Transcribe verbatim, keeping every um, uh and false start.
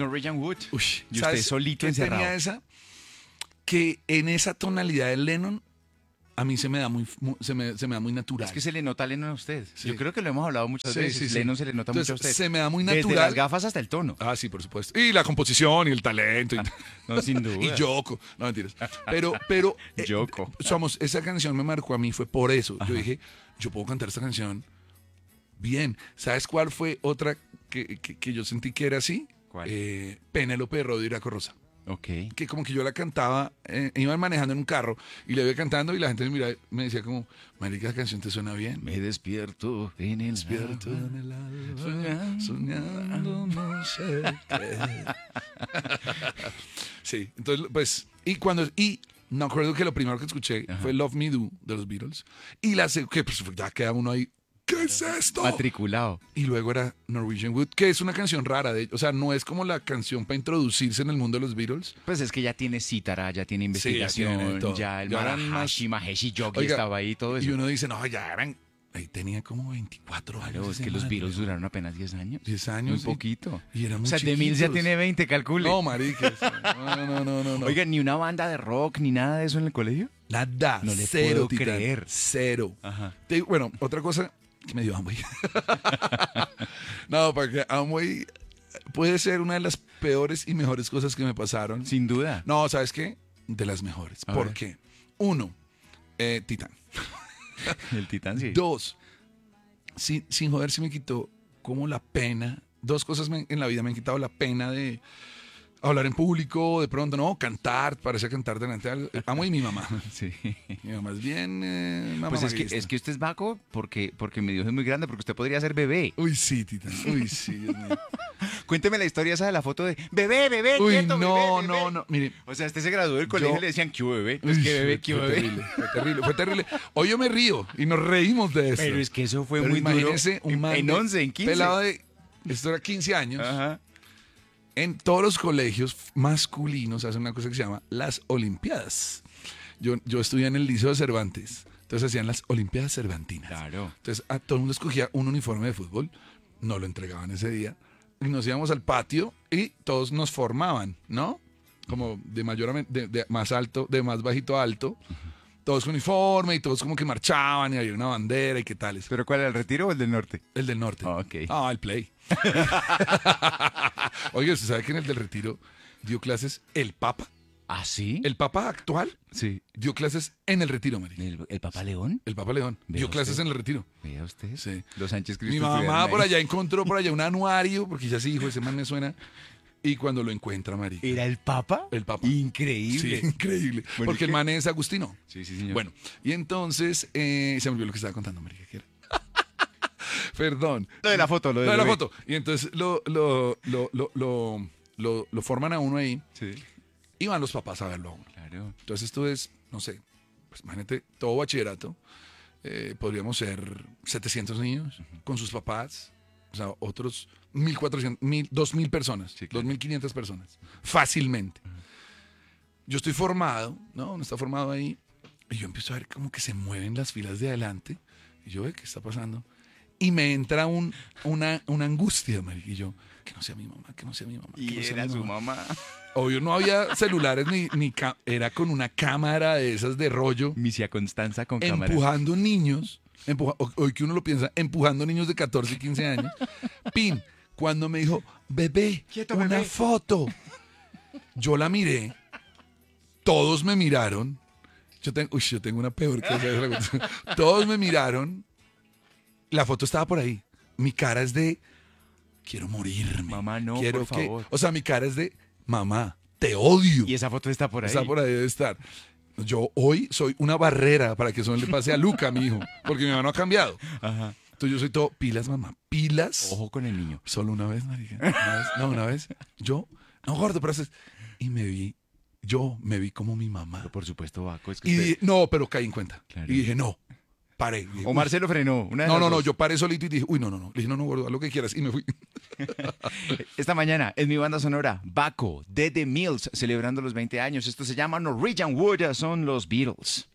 Norwegian Wood. Uy, Y usted ¿sabes solito qué encerrado. tenía esa? Que en esa tonalidad de Lennon, a mí se me da muy, muy- se me, se me da muy natural. Es que se le nota a Lennon a usted. Sí. Yo creo que lo hemos hablado muchas Sí, veces. sí, sí. Lennon se le nota Entonces, mucho a usted. se me da muy Desde natural. las gafas hasta el tono. Ah, sí, por supuesto. Y la composición y el talento. Y, No, sin duda. y Yoko. No, mentiras. Pero, pero. eh, Yoko. Somos, esa canción me marcó a mí, fue por eso. Ajá. Yo dije, yo puedo cantar esta canción bien. ¿Sabes cuál fue otra que, que, que yo sentí que era así? ¿Cuál? Eh, Penélope de Rodri Iraco Rosa. Ok. Que como que yo la cantaba, eh, iban manejando en un carro y le iba cantando y la gente me miraba, me decía como, marica, la canción te suena bien. Me despierto en el Despierto alba. en el alba, Soñando. soñando no sé qué. Sí, entonces, pues, y cuando, y no acuerdo que lo primero que escuché Ajá. fue Love Me Do de los Beatles. Y la se- que pues ya queda uno ahí, ¿qué es esto? Matriculado. Y luego era Norwegian Wood, que es una canción rara, de, o sea, no es como la canción para introducirse en el mundo de los Beatles. Pues es que ya tiene cítara, ya tiene investigación, tiene todo. ya el Ya eran Marahashi, Maheshi Yogi Oiga, estaba ahí, todo eso. Y uno dice, no, ya eran, ahí tenía como veinticuatro años. Claro, es ese que los man, Beatles weón. duraron apenas diez años. diez Muy años. y- poquito. Y eran O muy sea, The Mills ya chiquitos. tiene veinte, calcule. No, maricas. No, no, no, no, no. Oiga, ni una banda de rock, ni nada de eso en el colegio. Nada. No le cero, puedo Titán, creer. Cero. Ajá. Te digo, bueno, otra cosa que me dio Amway. No, porque Amway puede ser una de las peores y mejores cosas que me pasaron. Sin duda. No, ¿sabes qué? De las mejores. A ¿Por ver. qué? Uno, eh, Titán. El Titán sí. Dos, sin, sin joder, sí me quitó como la pena. Dos cosas me- en la vida me han quitado la pena de hablar en público, de pronto, no, cantar, parece cantar delante de algo. Amo y mi mamá. Sí. Mi mamá es bien. Eh, mamá Pues es que, maguista. es que usted es vaco porque, porque mi Dios es muy grande, porque usted podría ser bebé. Uy, sí, Titán. Uy, sí, Dios mío. Cuénteme la historia esa de la foto de bebé, bebé, Uy, quieto, no, bebé, bebé". no, no. Mire. O sea, usted se graduó del colegio Yo- y le decían, ¿qué hubo, bebé? Pues Uy, que bebé, qué fue bebé. terrible, fue terrible, fue terrible. Hoy yo me río y nos reímos de eso. Pero es que eso fue Pero muy duro. imagínese un man en de- once, en quince. pelado de, esto era quince años. Ajá. En todos los colegios masculinos hacen una cosa que se llama las Olimpiadas. Yo, yo estudié en el Liceo de Cervantes, entonces hacían las Olimpiadas Cervantinas. Claro. Entonces a todo el mundo escogía un uniforme de fútbol, no lo entregaban ese día, y nos íbamos al patio y todos nos formaban, ¿no? Como de mayor a men- de, de más alto, de más bajito a alto, todos con uniforme y todos como que marchaban y había una bandera y qué tales. ¿Pero cuál era, el retiro o el del norte? El del norte. Ah, ok. Ah, el play. Oye, ¿usted sabe que en el del retiro dio clases el Papa? ¿Ah, sí? El Papa actual Sí. dio clases en el retiro, María. ¿El, el Papa León? El Papa León Vea dio clases usted. en el retiro. Vea usted. Sí. Los Sánchez Cristo Mi mamá estuvieron por ahí. allá encontró por allá un anuario, porque ya se dijo, ese man me suena. Y cuando lo encuentra, María. ¿Era el Papa? El Papa. Increíble. Sí, increíble. Bueno, porque ¿y el qué? man es Agustino. Sí, sí, señor. Bueno, y entonces eh, se me olvidó lo que estaba contando, María. ¿Qué era? Perdón. Lo de la foto, lo de Lo de la bebé. foto. Y entonces lo, lo, lo, lo, lo, lo- lo forman a uno ahí Sí, y van los papás a verlo a uno. claro. Entonces esto es, no sé, pues imagínate, todo bachillerato, eh, podríamos ser setecientos niños con sus papás, o sea, otros mil cuatrocientos, mil, dos mil personas, Sí, claro. dos mil quinientas personas, fácilmente. Yo estoy formado, ¿no? Uno está formado ahí, y yo empiezo a ver como que se mueven las filas de adelante, y yo, ve, ¿qué está pasando? Y me entra un, una, una angustia, marica, y yo, que no sea mi mamá, que no sea mi mamá. que Y no sea era mi su mamá. mamá. Obvio, no había celulares ni, ni ca- era con una cámara de esas de rollo, Misia Constanza con cámara. empujando niños, empuja- ho- hoy que uno lo piensa, empujando niños de catorce y quince años. Pin, cuando me dijo, bebé, Quieto, una bebé. foto. Yo la miré, todos me miraron. Yo tengo, uy, yo tengo una peor que esa. Todos me miraron. La foto estaba por ahí. Mi cara es de, quiero morirme. Mamá, no, quiero por que- favor. O sea, mi cara es de, mamá, te odio. Y esa foto está por ahí. Está por ahí, debe estar. Yo hoy soy una barrera para que eso no le pase a Luca, mi hijo, porque mi mamá no ha cambiado. Ajá. Entonces yo soy todo, pilas, mamá, pilas. Ojo con el niño. Solo una vez, marica. Una vez, no, una vez. Yo, no, gordo, pero haces. Y me vi, yo me vi como mi mamá. Pero por supuesto, Vaco. Es que Y usted- dije, no, pero caí en cuenta. Claro. Y dije, no, paré. Dije, Omar uy. se lo frenó. Una de No, las no, no, dos. yo paré solito y dije, uy, no, no, no. Le dije, no, no, gordo, haz lo que quieras. Y me fui. Esta mañana en mi banda sonora, Baco de The Mills, celebrando los veinte años. Esto se llama Norwegian Wood, son los Beatles.